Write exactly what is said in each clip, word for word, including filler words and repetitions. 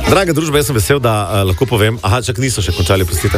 Draga družba, jaz sem vesel, da uh, lahko povem, aha, čak niso še končali, prostite.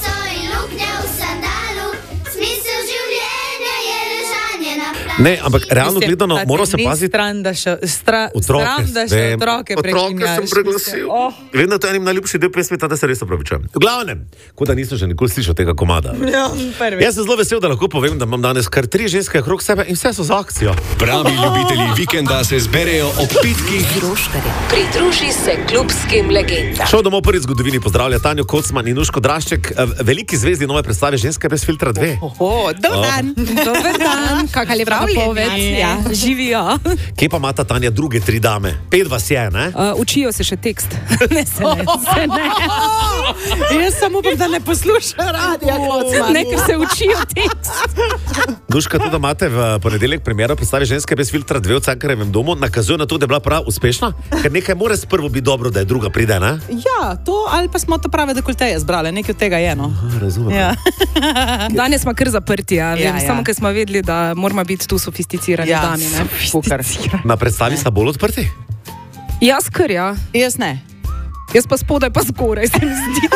Ne, ampak realno gledano, moram se paziti. Stran, da še, stra, otroke, stran, da še vem, otroke otroke sem preglasil. Oh. Vem, da to je enim najljubši del pesmi, da se res opravičujem. V glavnem, kot da nisem že nikoli slišal tega komada. Ja, jaz sem zelo vesel, da lahko povem, da imam danes kar tri ženske okrog sebe in vse so za akcijo. Pravi ljubitelji vikenda se zberejo ob pitkih. Pridruži se klubskim legendam. Šel domov prvi zgodovini pozdravlja Tanjo Kocman in Nuško Drašček, veliki zvezdi nove predstave Ženske brez filtra dve. Oho, dober dan. Dober dan. Kakaj lepa napoved. Ja, živijo. Kje pa imata Tanja druge tri dame? Pet vas je, ne? Uh, učijo se še tekst. Ne, se ne, se ne. Jaz samo upam, da ne posluša radija Kocman. Ne, ker se učijo tekst. Nuška, tudi imate v ponedeljek premiero predstave Ženske brez filtra dve v Cankarjevem domu, nakazuje na to, da je bila prav uspešna, ker nekaj mora sprvo biti dobro, da je druga pride, ne? Ja, to ali pa smo to prave dekolteje zbrali, nekaj od tega je, no. Aha, razumem. Ja. Danes smo kar zaprti, ja. Ja, Vem, ja. samo ker smo vedeli, da moramo biti tu sofisticirani Ja, dami, ne? sofisticirani. Na predstavi sta bolj odprti? Jaz kar, ja. Jaz ne. Jaz pa spodaj pa zgoraj, se mi zdi.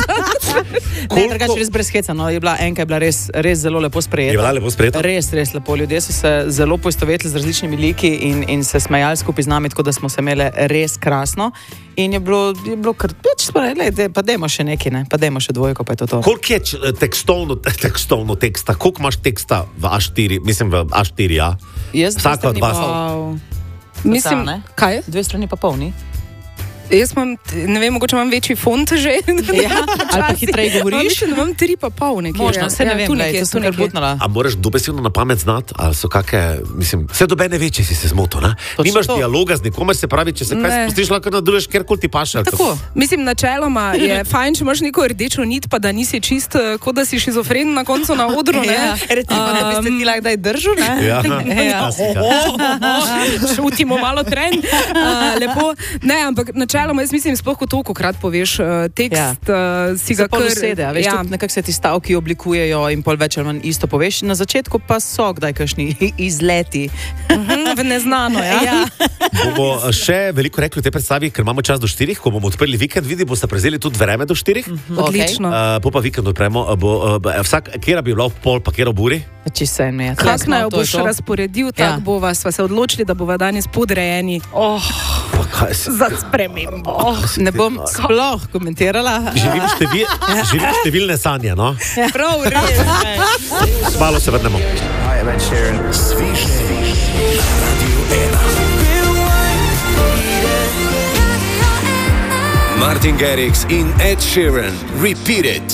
Ne, drugače res brez heca, no, je bila, enka je bila res, res zelo lepo sprejeta. Je bila lepo sprejeta? Res, res lepo. Ljudje so se zelo poistovetili z različnimi liki in, in se smejali skupaj z nami, tako da smo se imeli res krasno. In je bilo, je bilo kar, peč smo rekli, pa dajmo še nekaj, ne, pa dajmo še dvojko, pa je to to. Koliko je č- tekstovno, tekstovno teksta? Koliko imaš teksta v A štiri? Mislim v A štiri, ja? Jaz Vsaka od vas. Mislim, ne? kaj? Dve strani pa polni. Jaz imam, ne vem, mogoče imam večji font že. Ja, ali pa hitreje govoriš. Imam, imam tri pa pol nekje. Možno, se ne vem, tu glej, nekje, to sem tu kar nekje. butnala. A moraš dobesedno na pamet znati, ali so kakšne, mislim, vse dobe ne ve, če si se zmotil, ne? Točno Nimaš to. dialoga z nikomer, se pravi, če se kaj Ne. spustiš, lahko nadaljuješ, kjerkoli ti paše. ali Tako. Mislim, načeloma je fajn, če imaš neko rdečo nit, pa da nisi čist, eh, kot da si šizofren na koncu na odru, ne? Ja, recimo, da bi se ti lahko daj držal, ne? Ja, Ja. klasika. Šutimo malo trend. Uh, lepo. Ne, ampak načeloma jaz mislim, sploh ko toliko krat poveš uh, tekst, ja. uh, si ga Se pol kar... usede, a veš, ja. tudi nekako se ti stavki oblikujejo in pol več ali manj isto poveš. Na začetku pa so kdaj kakšni izleti. Mhm, v neznano, ja. Ja. Bomo še veliko rekli v tej predstavi, ker imamo čas do štirih, ko bomo odprli vikend, vidi, boste prezeli tudi vreme do štirih. Odlično. Uh, po pa vikend odpremo, uh, bo, uh, vsak, kjera bi bila v pol, pa kjera v buri? Če se ne. Kak naj jo boš razporedil, tako Ja. bova sva se odločili, da bova danes podrejeni Oh, Pa kaj se... za spremembo. oh, ne bom sploh komentirala. Živim, števil, živim številne sanje, no? Prav, res. Malo se vrnemo. Hi, I'm Ed Sheeran. Sviš, sviš, Radio ena. Martin Garrix in Ed Sheeran. Repeat it.